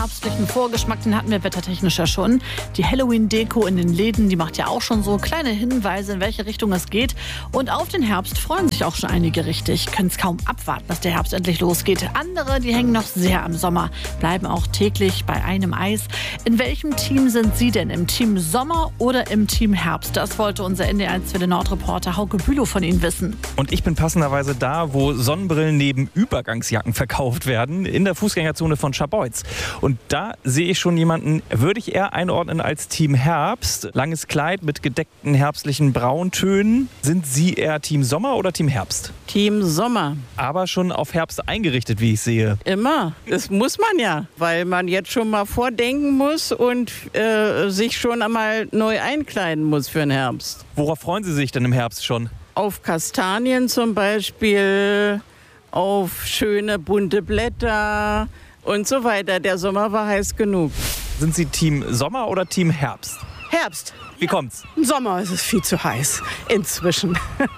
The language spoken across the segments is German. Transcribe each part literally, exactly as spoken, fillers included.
herbstlichen Vorgeschmack, den hatten wir wettertechnisch ja schon. Die Halloween-Deko in den Läden, die macht ja auch schon so kleine Hinweise, in welche Richtung es geht. Und auf den Herbst freuen sich auch schon einige richtig, können es kaum abwarten, dass der Herbst endlich losgeht. Andere, die hängen noch sehr am Sommer, bleiben auch täglich bei einem Eis. In welchem Team sind Sie denn? Im Team Sommer oder im Team Herbst? Das wollte unser N D eins Welle Nord-Reporter Hauke Bülow von Ihnen wissen. Und ich bin passenderweise da, wo Sonnenbrillen neben Übergangsjacken verkauft werden, in der Fußgängerzone von Scharbeutz. Und da sehe ich schon jemanden, würde ich eher einordnen als Team Herbst. Langes Kleid mit gedeckten herbstlichen Brauntönen. Sind Sie eher Team Sommer oder Team Herbst? Team Sommer. Aber schon auf Herbst eingerichtet, wie ich sehe. Immer. Das muss man ja, weil man jetzt schon mal vordenken muss und äh, sich schon einmal neu einkleiden muss für den Herbst. Worauf freuen Sie sich denn im Herbst schon? Auf Kastanien zum Beispiel, auf schöne bunte Blätter und so weiter. Der Sommer war heiß genug. Sind Sie Team Sommer oder Team Herbst? Herbst. Wie kommt's? Im Sommer ist es viel zu heiß. Inzwischen.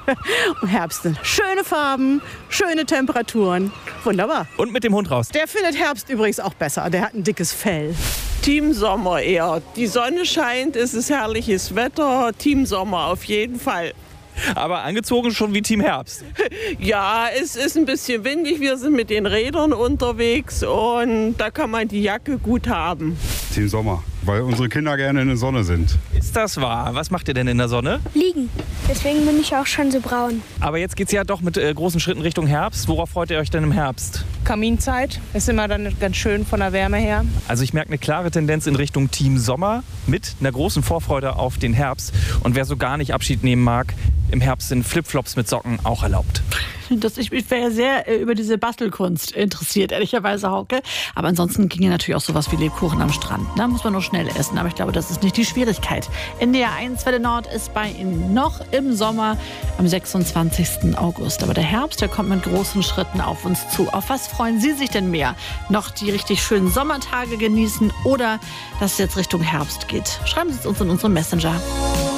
Im Herbst sind schöne Farben, schöne Temperaturen. Wunderbar. Und mit dem Hund raus? Der findet Herbst übrigens auch besser. Der hat ein dickes Fell. Team Sommer eher. Die Sonne scheint, es ist herrliches Wetter. Team Sommer auf jeden Fall. Aber angezogen schon wie Team Herbst. Ja, es ist ein bisschen windig. Wir sind mit den Rädern unterwegs und da kann man die Jacke gut haben. Team Sommer, weil unsere Kinder gerne in der Sonne sind. Ist das wahr? Was macht ihr denn in der Sonne? Liegen. Deswegen bin ich auch schon so braun. Aber jetzt geht's ja doch mit äh, großen Schritten Richtung Herbst. Worauf freut ihr euch denn im Herbst? Kaminzeit ist immer dann ganz schön von der Wärme her. Also ich merke eine klare Tendenz in Richtung Team Sommer mit einer großen Vorfreude auf den Herbst. Und wer so gar nicht Abschied nehmen mag, im Herbst sind Flipflops mit Socken auch erlaubt. Das, ich ich wäre sehr äh, über diese Bastelkunst interessiert, ehrlicherweise, Hauke. Aber ansonsten ginge natürlich auch sowas wie Lebkuchen am Strand. Da muss man nur schnell essen, aber ich glaube, das ist nicht die Schwierigkeit. N D R eins Welle Nord ist bei Ihnen noch im Sommer am sechsundzwanzigsten August. Aber der Herbst, der kommt mit großen Schritten auf uns zu. Auf was freuen Sie sich denn mehr? Noch die richtig schönen Sommertage genießen oder dass es jetzt Richtung Herbst geht? Schreiben Sie es uns in unseren Messenger.